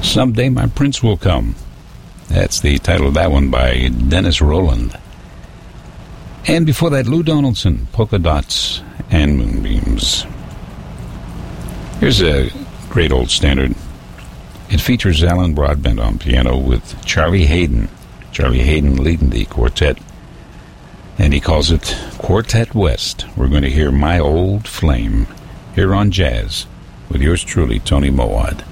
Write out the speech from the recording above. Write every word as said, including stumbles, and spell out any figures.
Someday My Prince Will Come. That's the title of that one by Dennis Rowland. And before that, Lou Donaldson, Polka Dots and Moonbeams. Here's a great old standard. It features Alan Broadbent on piano with Charlie Haydn. Charlie Haydn leading the quartet. And he calls it Quartet West. We're going to hear My Old Flame here on Jazz with yours truly, Tony Mowat.